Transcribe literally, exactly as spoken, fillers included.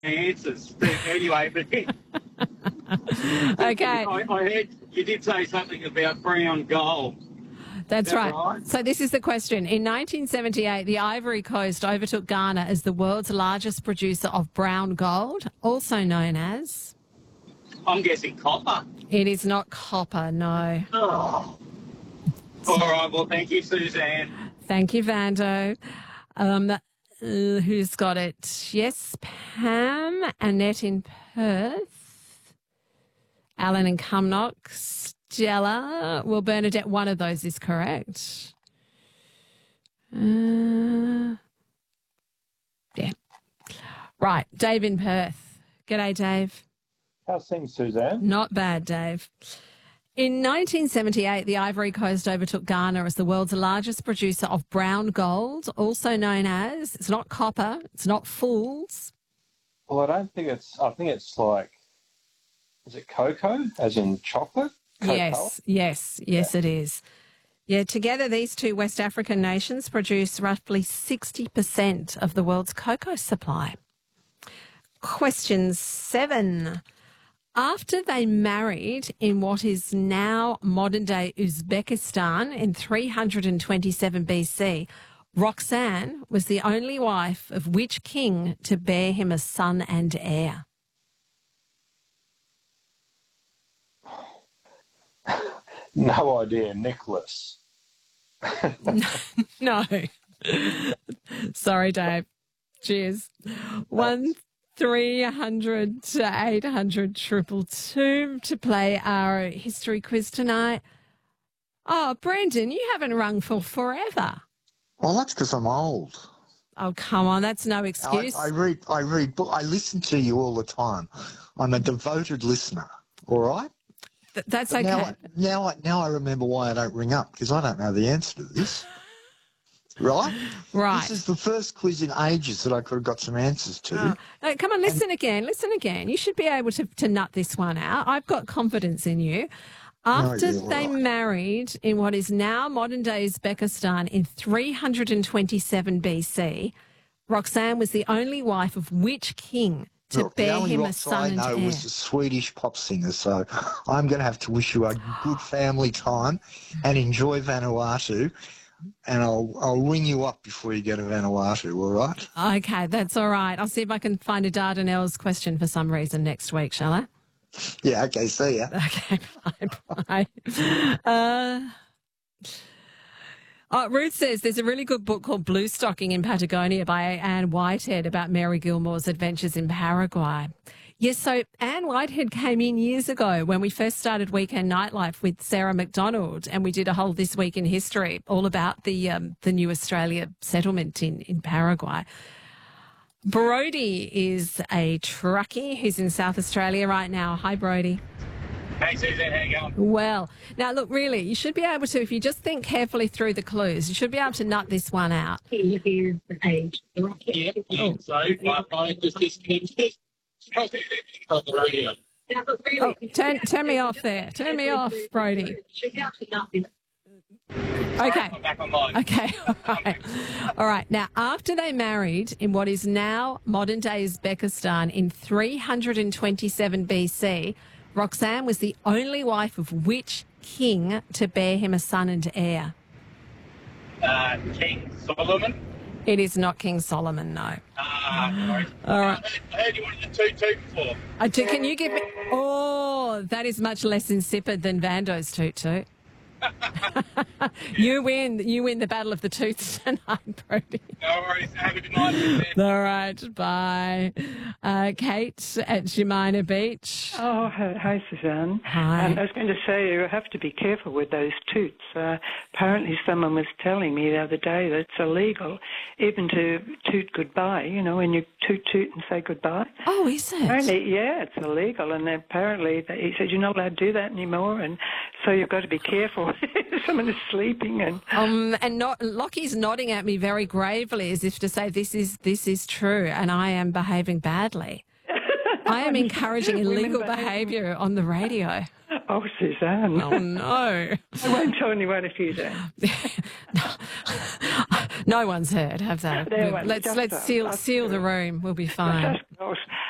answers. But anyway, but Okay. I, I heard you did say something about brown gold. That's Is that right. right? So this is the question. In nineteen seventy-eight, the Ivory Coast overtook Ghana as the world's largest producer of brown gold, also known as... I'm guessing copper. It is not copper, no. Oh. All right, well, thank you, Suzanne. Thank you, Vando. Um, uh, who's got it? Yes, Pam, Annette in Perth, Alan in Cumnock, Stella. Well, Bernadette, one of those is correct. Uh, yeah. Right, Dave in Perth. G'day, Dave. How's things, Suzanne? Not bad, Dave. In nineteen seventy-eight, the Ivory Coast overtook Ghana as the world's largest producer of brown gold, also known as, it's not copper, it's not fools. Well, I don't think it's, I think it's like, is it cocoa, as in chocolate? Cocoa? Yes, yes, yes, yeah. It is. Yeah, together these two West African nations produce roughly sixty percent of the world's cocoa supply. Question seven. After they married in what is now modern-day Uzbekistan in three hundred twenty-seven B C, Roxanne was the only wife of which king to bear him a son and heir? No idea. Nicholas. No. Sorry, Dave. Cheers. One... three hundred to eight hundred triple two to play our history quiz tonight. Oh, Brendan, you haven't rung for forever. Well, that's because I'm old. Oh, come on, that's no excuse. I, I read, I read, book. I listen to you all the time. I'm a devoted listener. All right. Th- that's but okay. Now, I, now, I, now I remember why I don't ring up, because I don't know the answer to this. Right? Right. This is the first quiz in ages that I could have got some answers to. Oh. No, come on, listen and, again, listen again. You should be able to, to nut this one out. I've got confidence in you. After no, they right. married in what is now modern-day Uzbekistan in three hundred twenty-seven B C, Roxanne was the only wife of which king to Look, bear him a Rox son I and know heir? was a Swedish pop singer, so I'm going to have to wish you a good family time and enjoy Vanuatu. And I'll I'll ring you up before you get to Vanuatu, all right? Okay, that's all right. I'll see if I can find a Dardanelles question for some reason next week, shall I? Yeah, okay, see ya. Okay, bye, bye. Uh, oh, Ruth says there's a really good book called Blue Stocking in Patagonia by Anne Whitehead about Mary Gilmore's adventures in Paraguay. Yes, so Anne Whitehead came in years ago when we first started Weekend Nightlife with Sarah McDonald, and we did a whole This Week in History all about the um, the New Australia settlement in, in Paraguay. Brody is a truckie who's in South Australia right now. Hi, Brody. Hey, Suzanne, how you going? Well, now, look, really, you should be able to, if you just think carefully through the clues, you should be able to nut this one out. Yeah, yeah. So I, I just disconnected. On the radio. Oh, turn, turn me off there. Turn me off, Brody. Okay. I'm back online. Okay. All right. All right. Now, after they married in what is now modern-day Uzbekistan in three hundred twenty-seven B C, Roxanne was the only wife of which king to bear him a son and heir? Uh, King Solomon. It is not King Solomon, no. Ah, sorry. All right. I heard you wanted a toot-toot before. Uh, do- can you give me... Oh, that is much less insipid than Vando's toot-toot. You win. You win the battle of the tooths tonight, Brody. No worries. Have a good night. All right. Bye. Uh, Kate at Jemina Beach. Oh, hi, hi Suzanne. Hi. Um, I was going to say you have to be careful with those toots. Uh, apparently someone was telling me the other day that it's illegal even to toot goodbye, you know, when you toot toot and say goodbye. Oh, is it? Apparently, yeah, it's illegal. And apparently they, he said you're not allowed to do that anymore. And so you've got to be careful. Someone is sleeping and... Um, and not, Lockie's nodding at me very gravely as if to say this is this is true and I am behaving badly. I am encouraging illegal behaviour on the radio. Oh, Suzanne. Oh, no. I won't tell anyone if you do. no. no one's heard, have they? No one. Let's, Just let's us. seal, Us seal two. the room. We'll be fine. Just us.